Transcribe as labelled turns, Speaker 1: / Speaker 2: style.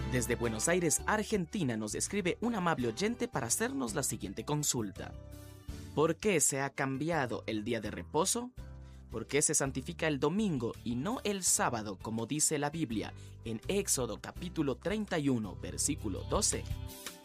Speaker 1: Desde Buenos Aires, Argentina, nos escribe un amable oyente para hacernos la siguiente consulta. ¿Por qué se ha cambiado el día de reposo? ¿Por qué se santifica el domingo y no el sábado, como dice la Biblia en Éxodo capítulo 31, versículo 12?